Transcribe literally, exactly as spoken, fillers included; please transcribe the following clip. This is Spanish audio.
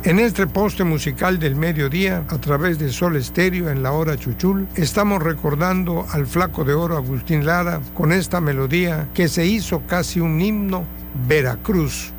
En este poste musical del mediodía, a través de Sol Estéreo en la hora Chuchul, estamos recordando al flaco de oro Agustín Lara con esta melodía que se hizo casi un himno, Veracruz.